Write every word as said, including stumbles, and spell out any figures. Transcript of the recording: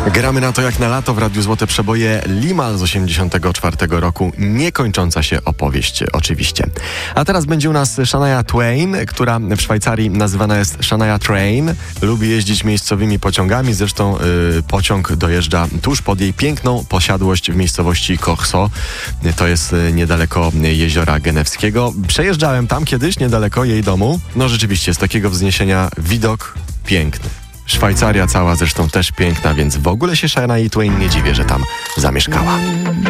Gramy na to jak na lato w Radiu Złote Przeboje. Limal z osiemdziesiątego czwartego roku. Niekończąca się opowieść oczywiście. A teraz będzie u nas Shania Twain, która w Szwajcarii nazywana jest Shania Train. Lubi jeździć miejscowymi pociągami. Zresztą yy, pociąg dojeżdża tuż pod jej piękną posiadłość w miejscowości Kochso. To jest yy, niedaleko Jeziora Genewskiego. Przejeżdżałem tam kiedyś, niedaleko jej domu. No rzeczywiście, z takiego wzniesienia widok piękny. Szwajcaria cała zresztą też piękna, więc w ogóle się Shania Twain nie dziwię, że tam zamieszkała.